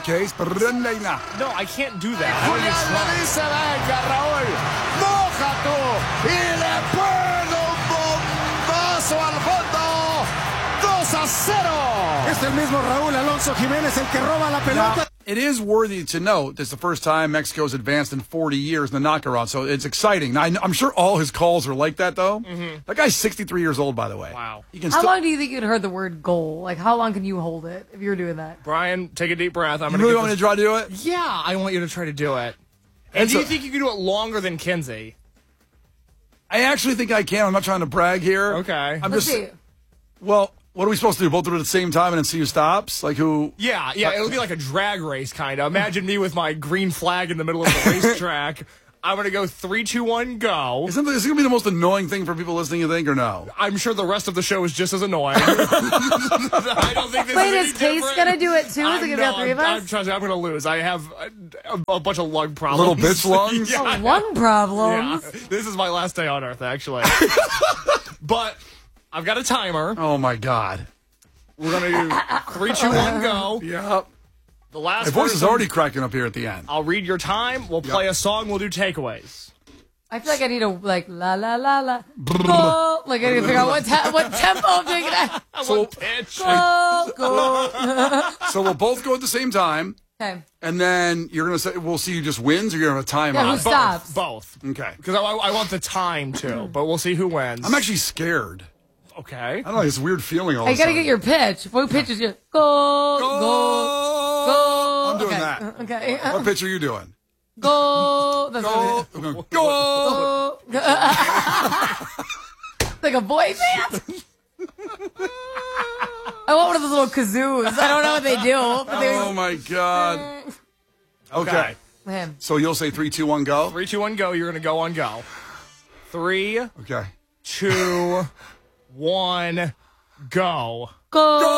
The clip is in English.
case, Reina. No, I can't do that. Julián le dice, venga, Raúl, moja tú, y le pega un bombazo al fondo. 2-0. Es el mismo Raúl Alonso Jiménez el que roba la pelota. Now, it is worthy to note this is the first time Mexico's advanced in 40 years in the knockout round, so it's exciting. Now, I'm sure all his calls are like that, though. Mm-hmm. That guy's 63 years old, by the way. Wow. How long do you think you'd heard the word goal? Like, how long can you hold it if you were doing that? Brian, take a deep breath. You really want me to try to do it? Yeah, I want you to try to do it. And do you think you can do it longer than Kinsey? I actually think I can. I'm not trying to brag here. Okay. Let's see. Well, what are we supposed to do? Both do it at the same time and then see who stops? Like who? Yeah, it'll be like a drag race, kind of. Imagine me with my green flag in the middle of the racetrack. I'm going to go 3, 2, 1, go. Is this going to be the most annoying thing for people listening, you think, or no? I'm sure the rest of the show is just as annoying. I don't think this Wait, is is Case going to do it too? Is it going to be all three of us? Trust me, I'm going to lose. I have a bunch of lung problems. Little bitch lungs? Yeah. Lung problems? Yeah. This is my last day on Earth, actually. But I've got a timer. Oh, my God. We're going to do 3, 2, 1, go. Yep. The last My voice is person- already cracking up here at the end. I'll read your time. We'll play a song. We'll do takeaways. I feel like I need to, like, la, la, la, la. Go. Like, I need to figure out what tempo I'm doing it at. What pitch? Go, go. So we'll both go at the same time, Okay. and then you're going to say, we'll see who just wins, or you're going to have a Yeah, who timeout. stops? Both. Okay. Because I want the time too, but we'll see who wins. I'm actually scared. Okay. I don't know, this weird feeling all I of a gotta sudden. get your pitch. What pitch is your go, go, go? I'm doing okay. that. Okay. What pitch are you doing? Go. That's Go. what I'm going, it go. is. Go. Like a boy band? I want one of those little kazoos. I don't know what they do. But Oh, my God. Okay. Man. So you'll say 3, 2, 1, go? 3, 2, 1, go. You're gonna go on go. 3, Okay. 2, 1, go. Go.